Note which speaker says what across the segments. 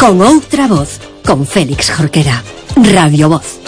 Speaker 1: Con outra voz, con Félix Jorquera. Radio Voz.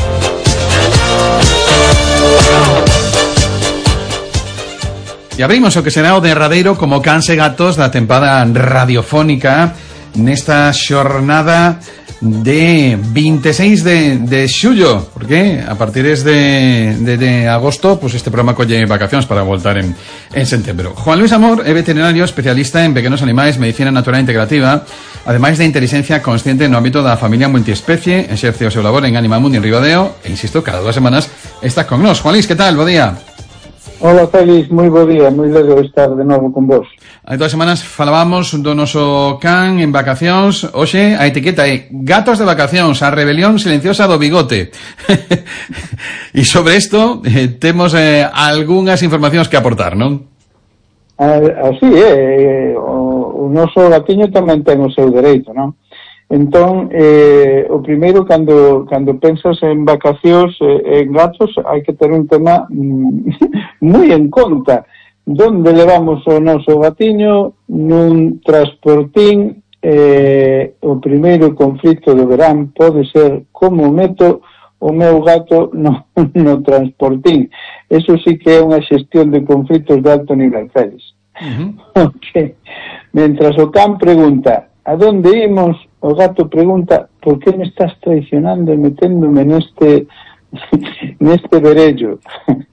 Speaker 2: E abrimos o que será o derradeiro como Cans e Gatos da tempada radiofónica nesta xornada de 26 de xullo, porque a partir de agosto pues este programa colle vacacións para voltar en setembro. Juan Luis Amor é veterinario especialista en pequenos animais, medicina natural integrativa, ademais de inteligencia consciente no ámbito da familia multiespecie. Exerce o seu labor en Animal Mundi en Ribadeo e, insisto, cada 2 semanas está con nós. Juan Luis, que tal? Bo día.
Speaker 3: Hola, Félix, moi bo día, moi ledo estar de novo con vos.
Speaker 2: Hai 2 semanas falábamos do noso can en vacacións. Hoxe a etiqueta é Gatos de vacacións, a rebelión silenciosa do bigote. E sobre isto temos algunhas informacións que aportar, non?
Speaker 3: Así é, o noso gatiño tamén ten o seu dereito, non? Entón, o primeiro, cando pensas en vacacións en gatos, hai que ter un tema moi en conta. Donde levamos o noso gatiño? Nun transportín. O primeiro conflito do verán pode ser como meto o meu gato no transportín. Eso sí que é unha xestión de conflitos de alto nivel, Félix. Okay. Mientras o can pregunta a donde imos, o gato pregunta por que me estás traicionando e meténdome neste verello.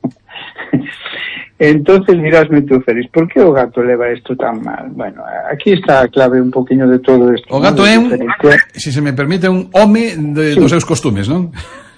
Speaker 3: Entonces dirásme tú, Félix, por que o gato leva isto tan mal? Bueno, aquí está a clave un poquinlo de todo isto.
Speaker 2: O gato é se me permite, un home dos seus costumes, non?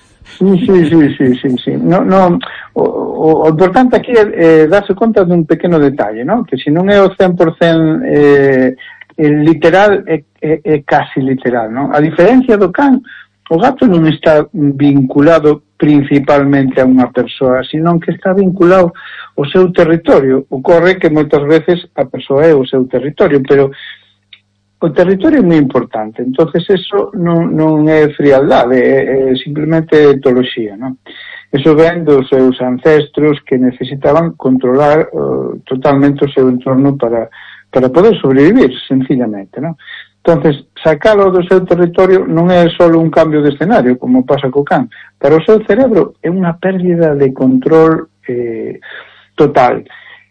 Speaker 3: Sí. No, o importante aquí é darse conta dun pequeno detalle, non? Que se non é o 100% literal, é casi literal, non? A diferencia do can, o gato non está vinculado principalmente a unha persoa, sino que está vinculado ao seu territorio. Ocorre que moitas veces a persoa é o seu territorio, pero o territorio é moi importante. Entonces eso non é frialdade, é simplemente etoloxía, non? Eso ven dos seus ancestros que necesitaban controlar totalmente o seu entorno para poder sobrevivir, sencillamente, non? Entonces, sacalo do seu territorio non é só un cambio de escenario, como pasa co can. Para o seu cerebro é unha pérdida de control total.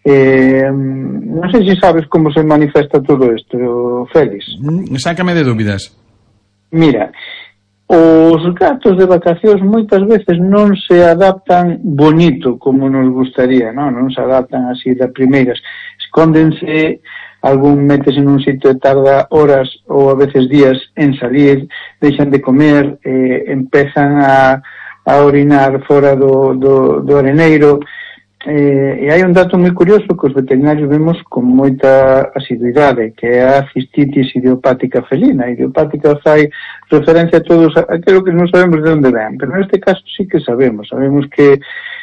Speaker 3: Non sei se sabes como se manifesta todo isto, Félix.
Speaker 2: Sácame de dúbidas.
Speaker 3: Mira, os gatos de vacacións moitas veces non se adaptan bonito como nos gustaría, non se adaptan así de primeiras. Escóndense, algún métese nun sitio e tarda horas ou a veces días en salir, deixan de comer, empezan a orinar fora do areneiro. E hai un dato moi curioso que os veterinarios vemos con moita asiduidade, que é a cistitis idiopática felina. A idiopática fai referencia a todos aquilo que non sabemos de onde ven, pero neste caso sí que sabemos que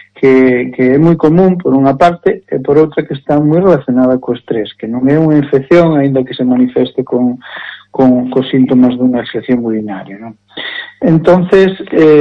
Speaker 3: é moi común por unha parte e por outra que está moi relacionada co estrés, que non é unha infección aínda que se manifeste con síntomas dunha infección urinaria, non? Entonces,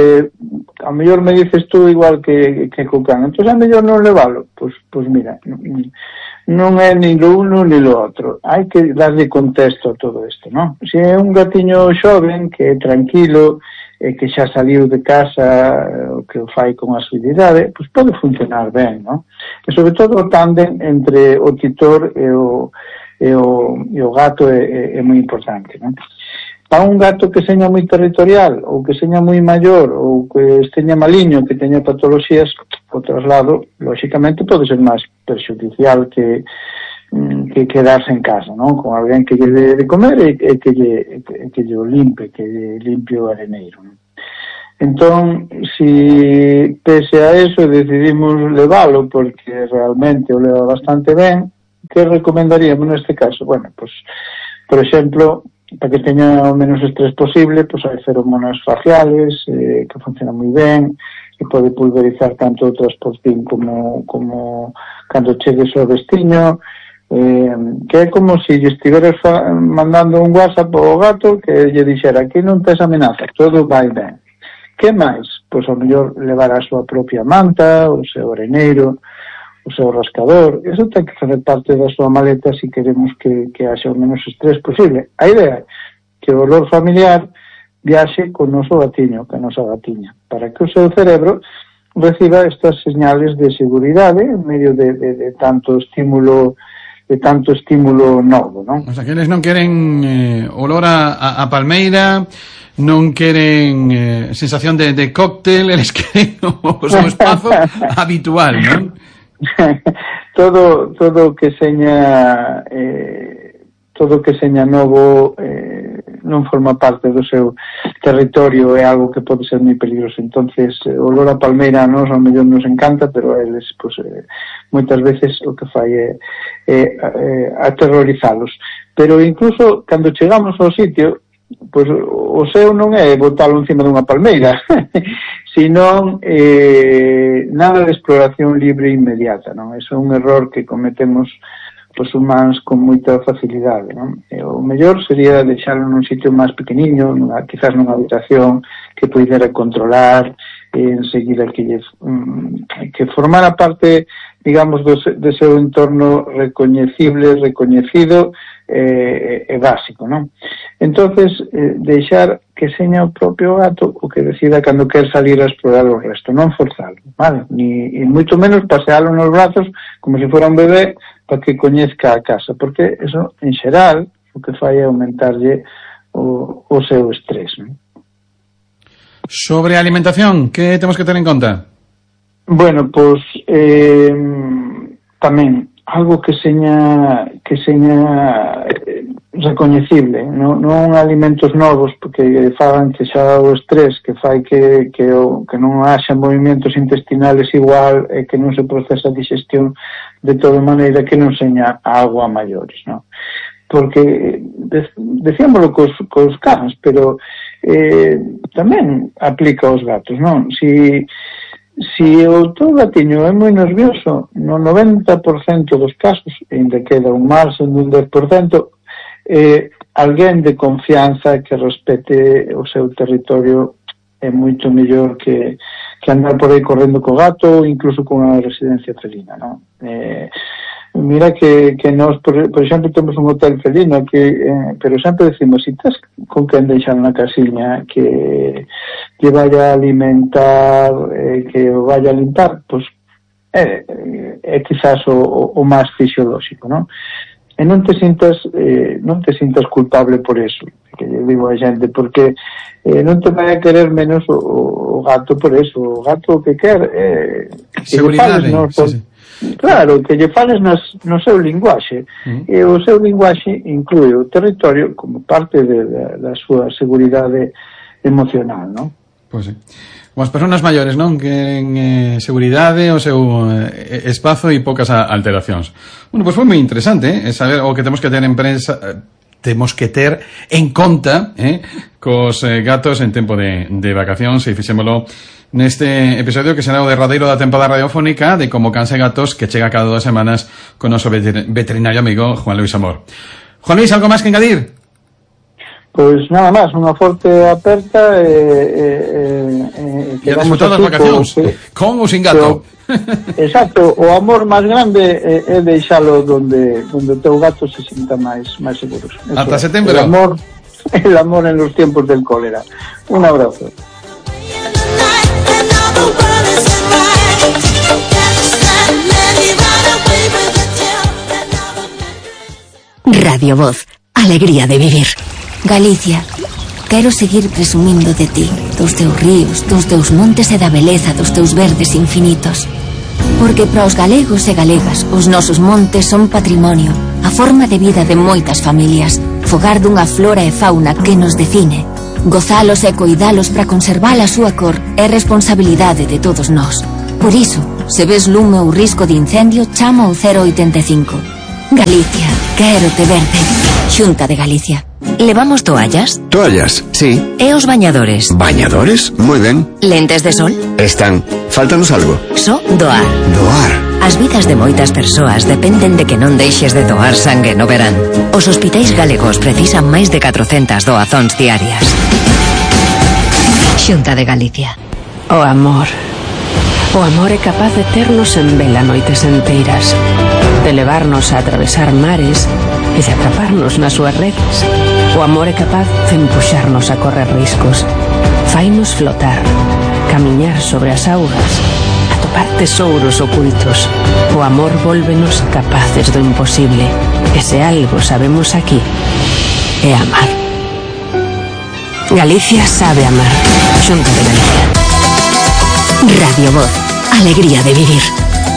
Speaker 3: a mellor me dices tú igual que co can, entón a mellor non levalo, pois mira, non é ni lo uno ni lo outro, hai que darle contexto a todo isto, non? Se é un gatiño xoven que é tranquilo e que xa saliu de casa, o que o fai con asiduidade, pois pode funcionar ben, non? E sobre todo o tándem entre o titor e o gato é moi importante, non? Para un gato que seña moi territorial ou que seña moi maior ou que esteña maliño, que teña patoloxías, o traslado, lóxicamente, pode ser máis perxudicial que quedarse en casa, non? Con alguén que lle dé de comer e que lle o limpe, que lle limpie o areneiro, non? Entón, si pese a eso decidimos levalo porque realmente o leva bastante ben, que recomendaríamos neste caso? Bueno, pues, por exemplo, para que teña o menos estrés posible, pues hai feromonas faciales que funcionan moi ben, que pode pulverizar tanto o transportín como cando chegues ao destino, que é como se lle estiveras mandando un WhatsApp ao gato que lle dixera que non tes amenaza, todo vai ben. Que máis? Pois ao mellor levar a súa propia manta, o seu areneiro, o seu rascador. Eso ten que fazer parte da súa maleta se queremos que haxa o menos estrés posible. A idea é que o olor familiar viaxe co noso gatiño, ca nosa gatiña, para que o seu cerebro reciba estas señales de seguridade en medio de tanto estímulo novo, non?
Speaker 2: O sea, que eles non queren olor a palmeira, non queren sensación de cóctel, eles queren o seu espazo habitual, non?
Speaker 3: todo que seña novo non forma parte do seu territorio, é algo que pode ser moi peligroso. Entonces, o olor a palmeira a nos ao mellor nos encanta, pero a eles moitas veces o que fai é aterrorizalos. Pero incluso cando chegamos ao sitio, pois o seu non é botalo encima dunha palmeira, senón nada de exploración libre e inmediata, non? Eso é un error que cometemos os humanos con moita facilidade, non? O mellor sería deixarlo nun sitio máis pequeniño, quizás nunha habitación que pudera controlar, enseguida que formara parte, digamos, do seu entorno recoñecido e básico, non? Entonces, deixar que seña o propio gato o que decida cando quer salir a explorar o resto, non forzalo, vale? Ni moito menos pasealo nos brazos como se fora un bebé para que coñezca a casa, porque eso, en xeral, o que fai é aumentarlle o seu estrés, non?
Speaker 2: Sobre a alimentación, que temos que ter en conta?
Speaker 3: Bueno, pois tamén algo que seña recoñecible, non alimentos novos porque fagan que xa o estrés que fai que non haxa movimentos intestinales igual e que non se procesa a digestión de toda maneira que non seña algo a maiores, non? Porque decíamoslo cos cans, pero tamén aplica aos gatos, non? Si o teu gatiño é moi nervioso, no 90% dos casos, ainda queda un marxen dun 10%, alguén de confianza que respete o seu territorio é moito mellor que andar por aí correndo co gato ou incluso con unha residencia felina, non? Mira que nós, por exemplo, temos un hotel felino pero sempre decimos, si estás con quen deixar na casiña que vaya a alimentar, que o vaya a limpar, pois é quizás o máis fisiolóxico, non? E non te sintas culpable por eso, que eu digo a xente, porque non te vai a querer menos o gato por eso. O gato o que quer é
Speaker 2: seguridade, sí.
Speaker 3: Claro, que lle fales no seu linguaxe, e o seu linguaxe inclúe o territorio como parte da súa seguridade emocional, non?
Speaker 2: Pois sí. Como as persoas maiores, non? Que seguridade, o seu espazo e poucas alteracións. Bueno, pois foi moi interesante, saber o que temos que ter en conta cos gatos en tempo de vacacións, e fixémolo neste episodio que será o derradeiro da tempada radiofónica de Como Cans e Gatos, que chega cada 2 semanas con o noso veterinario amigo Juan Luis Amor. Juan Luis, algo máis que engadir?
Speaker 3: Pois nada máis, unha forte aperta
Speaker 2: e a disfrutar das vacacións con ou sin gato.
Speaker 3: Exacto, o amor máis grande é deixalo donde o teu gato se sinta máis seguro.
Speaker 2: Hasta setembro.
Speaker 3: El amor en los tiempos del cólera. Un abrazo.
Speaker 1: Radio Voz, alegría de vivir. Galicia, quero seguir presumindo de ti, dos teus ríos, dos teus montes e da beleza dos teus verdes infinitos. Porque para os galegos e galegas, os nosos montes son patrimonio, a forma de vida de moitas familias, fogar dunha flora e fauna que nos define. Gozalos e coidalos para conservar a súa cor é responsabilidade de todos nós. Por iso, se ves lume ou risco de incendio, chama ao 085. Galicia, quero te verde. Xunta de Galicia. Levamos toallas?
Speaker 4: Toallas, sí.
Speaker 1: E os bañadores?
Speaker 4: Bañadores, moi ben.
Speaker 1: Lentes de sol?
Speaker 4: Están. Fáltanos algo.
Speaker 1: Só doar.
Speaker 4: Doar.
Speaker 1: As vidas de moitas persoas dependen de que non deixes de doar sangue no verán. Os hospitais galegos precisan máis de 400 doazóns diarias. Xunta de Galicia.
Speaker 5: O amor. O amor é capaz de ternos en vela noites enteiras, de levarnos a atravesar mares e de atraparnos nas súas redes. O O amor é capaz de empuxarnos a correr riscos. Fainos flotar, camiñar sobre as augas, atopar tesouros ocultos. O amor vólvenos capaces do imposible. E se algo sabemos aquí, é amar. Galicia sabe amar. Xunta de Galicia.
Speaker 1: Radio Voz, alegría de vivir.